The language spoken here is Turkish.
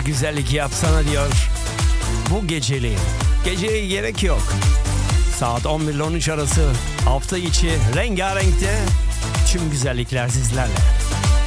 güzellik yapsana diyor. Bu geceliğin. Geceye gerek yok. Saat 11 ile 13 arası hafta içi rengarenkte tüm güzellikler sizlerle.